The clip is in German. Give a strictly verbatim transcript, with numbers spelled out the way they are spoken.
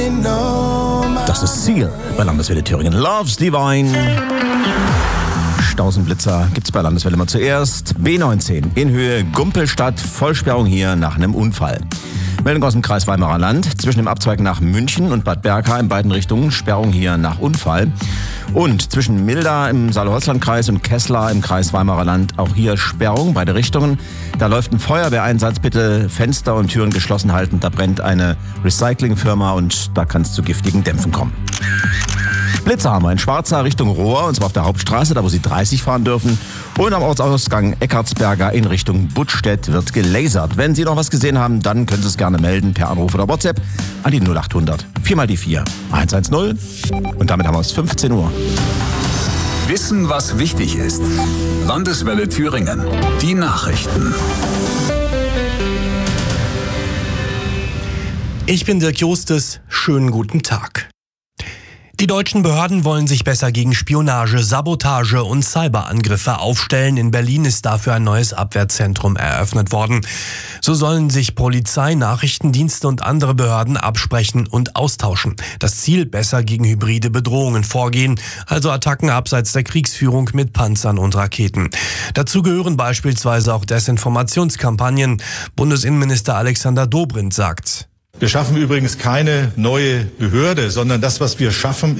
Das ist Ziel bei Landeswelle Thüringen. Love's Divine. Stausenblitzer gibt's bei Landeswelle mal zuerst. B neunzehn in Höhe Gumpelstadt. Vollsperrung hier nach einem Unfall. Meldung aus dem Kreis Weimarer Land. Zwischen dem Abzweig nach München und Bad Berka in beiden Richtungen Sperrung hier nach Unfall. Und zwischen Milda im Saale-Holzland-Kreis und Kessler im Kreis Weimarer Land auch hier Sperrung, beide Richtungen. Da läuft ein Feuerwehreinsatz, bitte Fenster und Türen geschlossen halten. Da brennt eine Recyclingfirma und da kann es zu giftigen Dämpfen kommen. Blitzer haben wir in Schwarza Richtung Rohr, und zwar auf der Hauptstraße, da wo Sie dreißig fahren dürfen. Und am Ortsausgang Eckartsberger in Richtung Buttstedt wird gelasert. Wenn Sie noch was gesehen haben, dann können Sie es gerne melden per Anruf oder WhatsApp an die null acht hundert vier mal die vier eins eins null. Und damit haben wir es fünfzehn Uhr. Wissen, was wichtig ist. Landeswelle Thüringen. Die Nachrichten. Ich bin Dirk Jostes. Schönen guten Tag. Die deutschen Behörden wollen sich besser gegen Spionage, Sabotage und Cyberangriffe aufstellen. In Berlin ist dafür ein neues Abwehrzentrum eröffnet worden. So sollen sich Polizei, Nachrichtendienste und andere Behörden absprechen und austauschen. Das Ziel: besser gegen hybride Bedrohungen vorgehen, also Attacken abseits der Kriegsführung mit Panzern und Raketen. Dazu gehören beispielsweise auch Desinformationskampagnen. Bundesinnenminister Alexander Dobrindt sagt: Wir schaffen übrigens keine neue Behörde, sondern das, was wir schaffen,